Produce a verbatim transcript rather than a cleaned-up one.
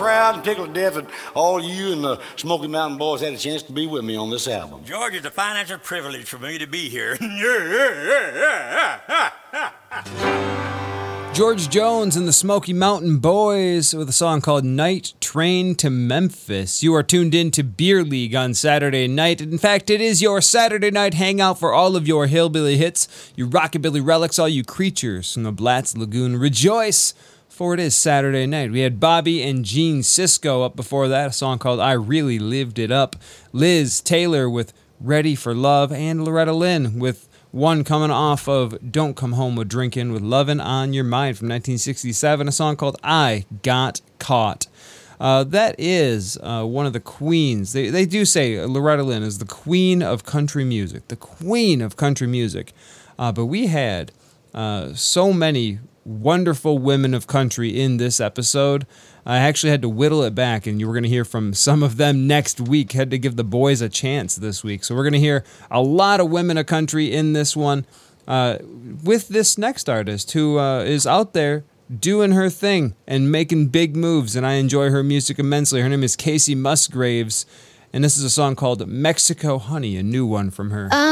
proud and tickled to death that all you and the Smoky Mountain Boys had a chance to be with me on this album. George, it's a financial privilege for me to be here. George Jones and the Smoky Mountain Boys with a song called Night Train to Memphis. You are tuned in to Beer League on Saturday night. In fact, it is your Saturday night hangout for all of your hillbilly hits, your rockabilly relics, all you creatures from the Blatz Lagoon. Rejoice, for it is Saturday night. We had Bobby and Gene Sisco up before that, a song called I Really Lived It Up. Liz Taylor with Ready for Love, and Loretta Lynn with one coming off of Don't Come Home with Drinkin' with Lovin' on Your Mind from nineteen sixty-seven, a song called I Got Caught. Uh, that is uh, one of the queens. They, they do say Loretta Lynn is the queen of country music, the queen of country music. Uh, but we had uh, so many wonderful women of country in this episode. I actually had to whittle it back, and you were going to hear from some of them next week. Had to give the boys a chance this week. So we're going to hear a lot of women of country in this one uh, with this next artist who uh, is out there doing her thing and making big moves, and I enjoy her music immensely. Her name is Casey Musgraves, and this is a song called Mexico Honey, a new one from her. Uh-